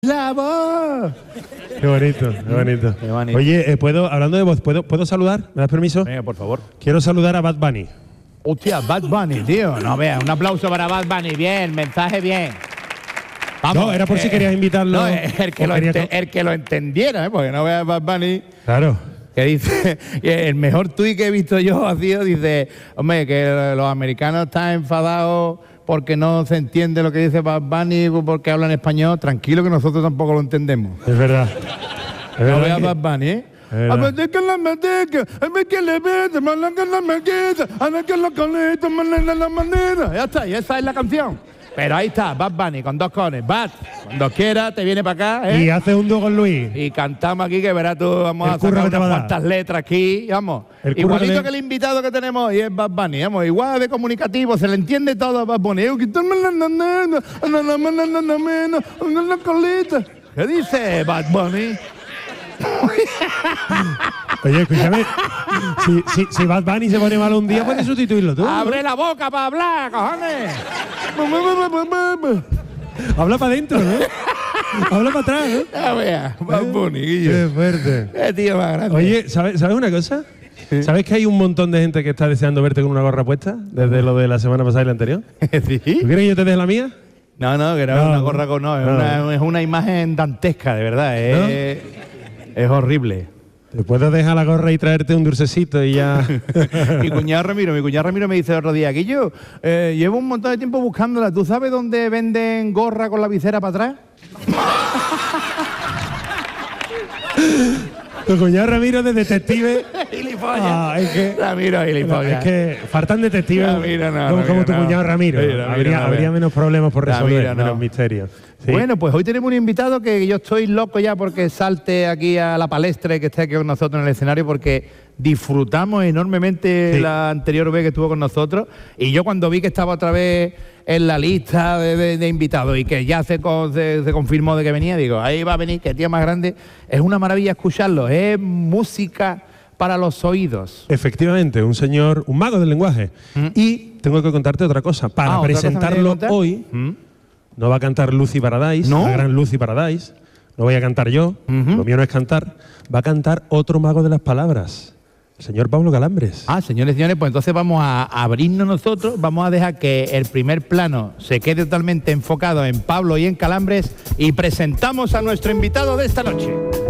La voz. Qué bonito, qué bonito. Qué bonito. Oye, hablando de voz, ¿puedo saludar? ¿Me das permiso? Venga, por favor. Quiero saludar a Bad Bunny. Hostia, Bad Bunny, tío. No veas, un aplauso para Bad Bunny. Bien, mensaje bien. Vamos, No, era por si querías invitarlo. No, el que lo entendiera, porque no veas Bad Bunny. Claro. Que dice, el mejor tuit que he visto yo ha sido, dice, hombre, que los americanos están enfadados porque no se entiende lo que dice Bad Bunny porque hablan español. Tranquilo que nosotros tampoco lo entendemos. Es verdad. Es No verdad veas que- Bad Bunny, ¿eh? Ya está, y esa es la canción. Pero ahí está, Bad Bunny, con dos cones. Bad, cuando quiera te viene para acá, Y ¿eh? haces un dúo con Luis. Y cantamos aquí, que verás tú, vamos El a curro sacar que te va unas a dar. cuantas letras aquí, vamos. El curro Igualito que que el invitado que tenemos hoy es Bad Bunny, vamos, igual de comunicativo, se le entiende todo a Bad Bunny. ¿Qué dice Bad Bunny? Oye, escúchame. si Bad Bunny se pone malo un día, puedes sustituirlo tú. ¡Abre la boca para hablar, cojones! Habla para adentro, ¿no? Habla para atrás, ¿no? Ya veas, Bad Bunny, Guillo. Qué fuerte. Qué tío más grande. Oye, ¿sabes una cosa? ¿Sabes que hay un montón de gente que está deseando verte con una gorra puesta? Desde lo de la semana pasada y la anterior. ¿Sí? ¿Tú quieres que yo te deje la mía? No, que no, No, es una gorra con... No, no. es una imagen dantesca, de verdad. Es horrible. Te puedo dejar la gorra y traerte un dulcecito y ya. Mi cuñado Ramiro me dice el otro día, Guillo, llevo un montón de tiempo buscándola. ¿Tú sabes dónde venden gorra con la visera para atrás? Tu cuñado Ramiro de detective. ¡Gilipollas! Ah, es que. Ramiro, gilipollas. Es que faltan detectives Ramiro no, como Ramiro tu no. cuñado Ramiro. Sí, Ramiro Habría no. menos problemas por resolver, Ramiro no. menos misterios. Sí. Bueno, pues hoy tenemos un invitado que yo estoy loco ya porque salte aquí a la palestra y que esté aquí con nosotros en el escenario porque disfrutamos enormemente Sí. la anterior vez que estuvo con nosotros y yo cuando vi que estaba otra vez en la lista de invitados y que ya se confirmó de que venía, digo, ahí va a venir, que tío más grande. Es una maravilla escucharlo, es música para los oídos. Efectivamente, un señor, un mago del lenguaje. Y tengo que contarte otra cosa. Para ¿Otra cosa me presentarlo quieres contar? hoy, no va a cantar Lucy Paradise, ¿No? la gran Lucy Paradise. No voy a cantar yo, lo mío no es cantar. Va a cantar otro mago de las palabras, el señor Pablo Calambres. Ah, señores, pues entonces vamos a abrirnos nosotros, vamos a dejar que el primer plano se quede totalmente enfocado en Pablo y en Calambres y presentamos a nuestro invitado de esta noche.